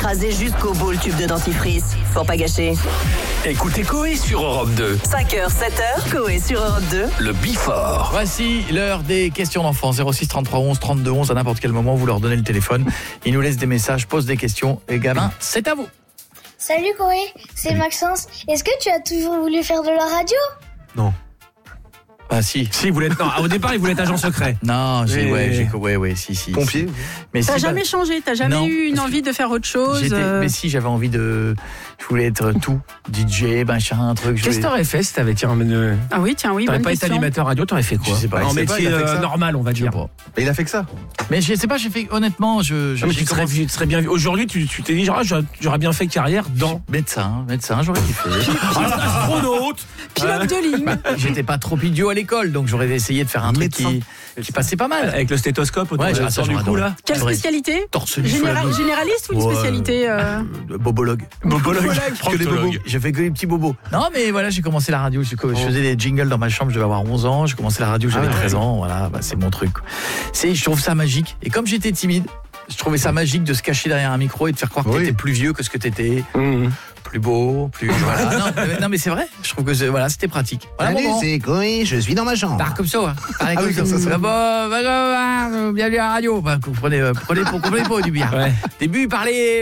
écrasé jusqu'au bout le tube de dentifrice. Faut pas gâcher. Écoutez Coé sur Europe 2. 5h, 7h, Coé sur Europe 2. Le Before. Voici l'heure des questions d'enfants. 06 33 11 32 11. À n'importe quel moment, vous leur donnez le téléphone. Ils nous laissent des messages, posent des questions. Et gamin, c'est à vous. Salut Coé, c'est Maxence. Est-ce que tu as toujours voulu faire de la radio? Non. Ah si. Si, non, au départ, il voulait être agent secret. Non, si. Pompier. Mais T'as si, jamais changé, t'as jamais Non, eu une parce que envie de faire autre chose. Mais si, j'avais envie de... Je voulais être tout. DJ, machin, un truc. Qu'est-ce que t'aurais fait si t'avais Ah oui, tiens, oui, t'aurais bonne pas été question. animateur radio, t'aurais fait quoi? Je sais pas. En Je sais métier pas, il a fait ça. normal, on va dire. Et il a fait que ça. Mais je sais pas, j'ai fait honnêtement, tu serais bien vu. Aujourd'hui, tu t'es dit, j'aurais bien fait carrière dans médecin, j'aurais kiffé. astronaute, pilote de ligne. J'étais pas trop idiot à l'école, donc j'aurais essayé de faire un truc qui passait pas mal. Avec le stéthoscope autour du cou là. Quelle spécialité? Torse nu. Généraliste ou une spécialité Bobologue. Que des bobos. J'ai fait que les petits bobos. Non, mais voilà, j'ai commencé la radio. Je faisais des jingles dans ma chambre, je devais avoir 11 ans. J'ai commencé la radio, j'avais 13 ans. Voilà, c'est mon truc. Je trouve ça magique. Et comme j'étais timide, je trouvais ça magique de se cacher derrière un micro et de faire croire que t'étais plus vieux que ce que t'étais. Plus beau, plus... Voilà. Non, mais c'est vrai. Je trouve que c'était pratique. Voilà, salut, c'est Coé, je suis dans ma chambre. Comme ça. Comme ça. Bienvenue à la radio. Prenez pas du bien. Ouais. Début, il parlait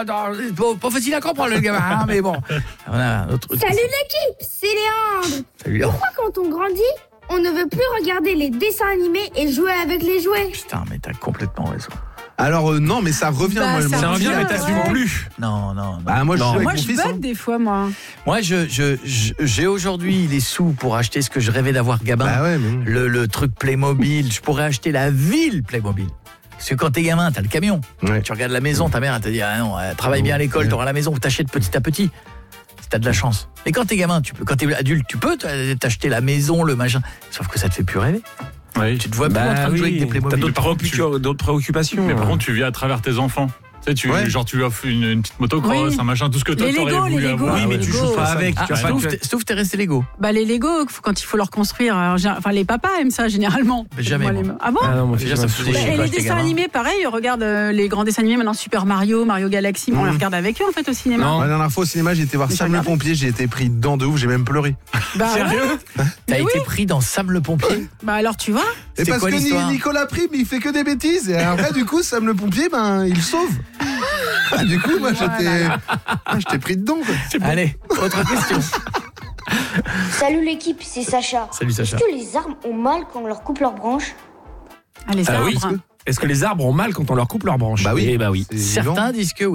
pas facile à comprendre le gamin, hein, mais bon. Salut l'équipe, c'est Léandre. Salut Léandre. Pourquoi quand on grandit, on ne veut plus regarder les dessins animés et jouer avec les jouets? Putain, mais t'as complètement raison. Alors non, mais ça revient. Ça revient, mais t'assumes plus. Non. Moi, je bug des fois, moi. Moi, j'ai aujourd'hui les sous pour acheter ce que je rêvais d'avoir gamin. Bah ouais, le truc Playmobil. Je pourrais acheter la ville Playmobil. Parce que quand t'es gamin, t'as le camion. Ouais. Tu regardes la maison, ta mère, elle te dit non, travaille bien à l'école, t'auras la maison, t'achètes petit à petit. Si t'as de la chance. Mais quand t'es gamin, quand t'es adulte, tu peux t'acheter la maison, le machin. Sauf que ça te fait plus rêver. Oui. Tu te vois plus en train de jouer avec des Playmobil. T'as d'autres préoccupations. Mais par contre, tu vis à travers tes enfants. Tu lui offres une petite motocross, un machin, tout ce que toi t'aurais voulu avoir. Oui, mais tu joues pas avec. Sauf t'es resté Lego. Les Lego, quand il faut leur construire, les papas aiment ça généralement. Jamais. Ah bon? Non, déjà, ça faisait chier. Et les dessins animés, pareil, regarde les grands dessins animés maintenant, Super Mario, Mario Galaxy, on les regarde avec eux en fait au cinéma. Non, la dernière fois au cinéma, j'ai été voir Sam le pompier, j'ai été pris dedans de ouf, j'ai même pleuré. Sérieux? T'as été pris dans Sam le pompier? Alors tu vois. Et parce que Nicolas Prime, il fait que des bêtises. Et après, du coup, Sam le pompier, il sauve. Du coup, moi, j'étais pris dedans. Bon. Allez, autre question. Salut l'équipe, c'est Sacha. Salut Sacha. Est-ce que les arbres ont mal quand on leur coupe leurs branches? Les arbres. Est-ce que les arbres ont mal quand on leur coupe leurs branches? Bah oui. Bah oui. Certains disent que oui.